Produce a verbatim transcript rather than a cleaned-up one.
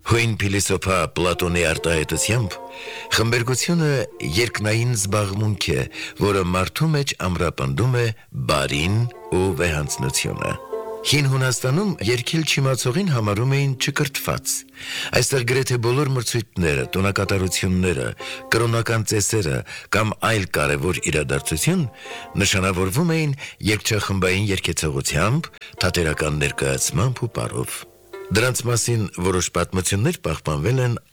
Հույն փիլիսոփա Պլատոնի արտահայտությամբ խմբերգությունը երկնային զբաղմունք է, որը մարդու մեջ ամրապնդում է բարին ու վեհանձնությունը։ Հին Հունաստանում երգել չիմացողին համարում էին չկրթված։ Այստեղ գրեթե բոլոր մրցույթները, տոնակատարությունները, կրոնական ծեսերը կամ այլ կարևոր իրադարձություն նշանավորվում էին երգչախմբային երգեցողությամբ, թատերական ներկայացմամբ ու պարով։ Դրանց մասին որոշ պատմություններ պահպանվել են